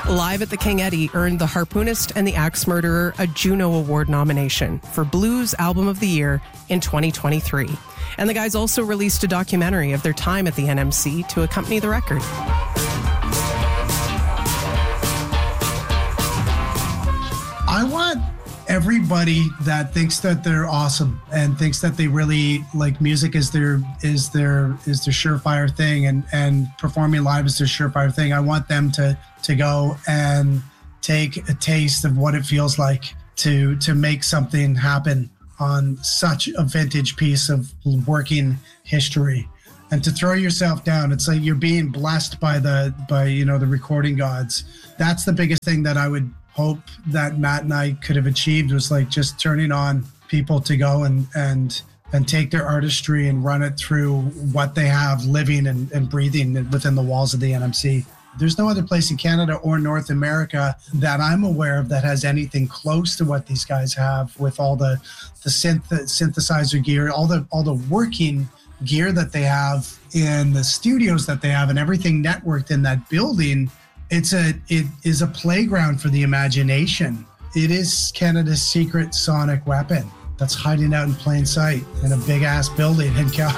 Live at the King Eddie earned The Harpoonist and the Axe Murderer a Juno Award nomination for Blues Album of the Year in 2023. And the guys also released a documentary of their time at the NMC to accompany the record. I want everybody that thinks that they're awesome and thinks that they really like music is their surefire thing and performing live is their surefire thing. I want them to go and take a taste of what it feels like to make something happen on such a vintage piece of working history, and to throw yourself down. It's like you're being blessed by the recording gods. That's the biggest thing that I would hope that Matt and I could have achieved, was like just turning on people to go and take their artistry and run it through what they have living and breathing within the walls of the NMC. There's no other place in Canada or North America that I'm aware of that has anything close to what these guys have, with all the synthesizer gear, all the working gear that they have in the studios that they have, and everything networked in that building. It is a playground for the imagination. It is Canada's secret sonic weapon that's hiding out in plain sight in a big ass building in Calgary.